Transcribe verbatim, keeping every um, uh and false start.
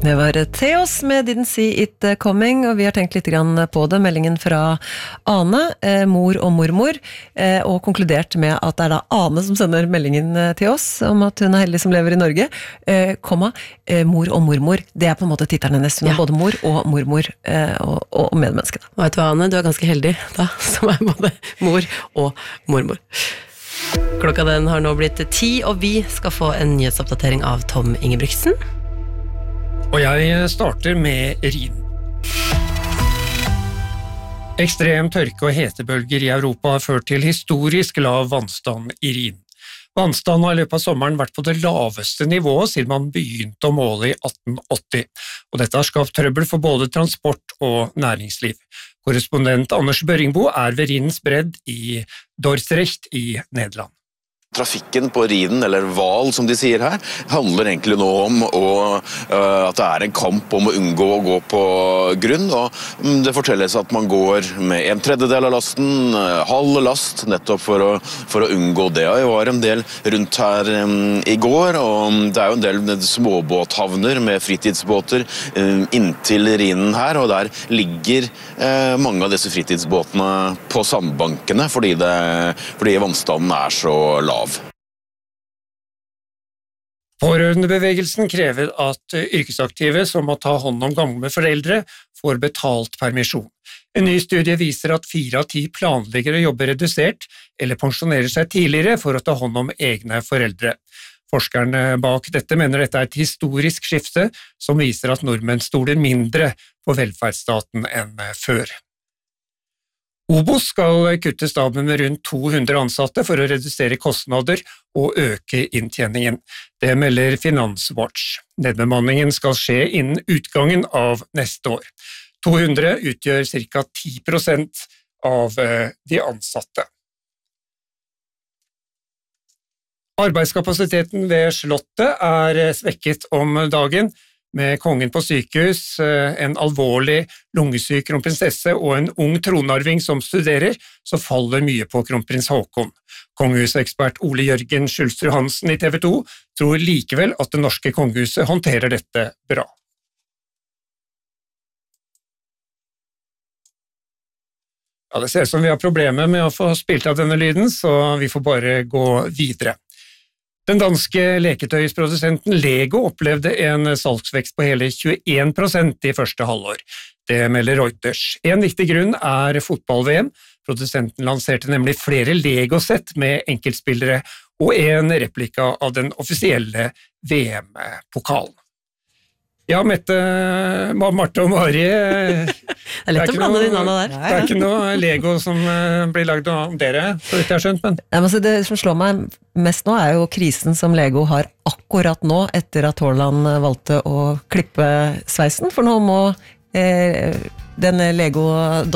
Det var Theos med Didn't See It Coming, og vi har tenkt litt grann på det, meldingen fra Ane, eh, mor og mormor, eh, og konkludert med at det er da Ane som sender meldingen til oss, om at hun er heldig som lever i Norge, eh, komma, eh, mor og mormor, det er på en måte tittelen hennes, hun er ja. både mor og mormor, eh, og, og medmenneske. Da. Vet du Ane, du er ganske heldig da, som er både mor og mormor. Klokka den har nå blitt ti, og vi skal få en nyhetsoppdatering av Tom Ingebrigtsen. Og jeg starter med Rhinen. Ekstrem tørke og hetebølger i Europa har ført til historisk lav vannstand i Rhinen. Vannstanden har i løpet av sommeren vært på det laveste nivået siden man begynte å måle i atten åtti, og dette har skapt trøbbel for både transport og næringsliv. Korrespondent Anders Børringbo er ved Rhinens bredd i Dordrecht i Nederland. Trafikken på Rhinen, eller Val som de sier her, handler egentlig nå om å, uh, at det er en kamp om å unngå å gå på grunn, og um, det fortelles at man går med en tredjedel av lasten, uh, halv last, nettopp for å, for å unngå det. Jeg var en del rundt her um, i går, og det er jo en del småbåthavner med fritidsbåter um, inntil Rhinen her, og der ligger uh, mange av disse fritidsbåtene på sandbankene, fordi, det, fordi vannstanden er så lav. Pårørendebevegelsen krever at yrkesaktive som må ta hånd om gamle foreldre får betalt permisjon. En ny studie viser at fire av ti planlegger å jobbe redusert eller pensjonerer seg tidligere for å ta hånd om egne foreldre. Forskerne bak dette mener dette er et historisk skifte som viser at nordmenn stoler mindre på velferdsstaten enn før. Obos skal kutte staben med rundt to hundre ansatte for å redusere kostnader og øke inntjeningen. Det melder Finanswatch. Nedbemanningen skal skje innen utgangen av neste år. to hundre utgjør ca. ti prosent av de ansatte. Arbeidskapasiteten ved Slottet er svekket om dagen, med kongen på sykehus, en alvorlig lungesyk kronprinsesse og en ung tronarving som studerer, så faller mye på kronprins Haakon. Kongehusekspert Ole Jørgen Schulstrud Hansen i T V to tror likevel at det norske kongehuset håndterer dette bra. Ja, det ser ut som vi har problemer med å få spilt av denne lyden, så vi får bare gå videre. Den danske leketøysprodusenten Lego opplevde en salgsvekst på hele tjueen prosent i første halvår. Det melder Reuters. En viktig grunn er fotball-V M. Produsenten lanserte nemlig flere Lego-sett med enkeltspillere og en replika av den offisielle V M-pokalen. Ja, Mette, Marte og Mari, det er lett å blande de navnene der. Det er ikke noe Lego som blir laget av dere, så vidt jeg har skjønt. Men. Ja, men det som slår meg mest nå er jo krisen som Lego har akkurat nå, etter at Haaland valgte å klippe sveisen, for nå må eh, den Lego